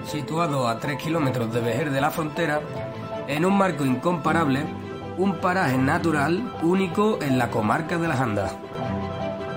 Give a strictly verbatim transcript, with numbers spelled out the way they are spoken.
situado a tres kilómetros de Vejer de la Frontera, en un marco incomparable, un paraje natural único en la comarca de las Andas.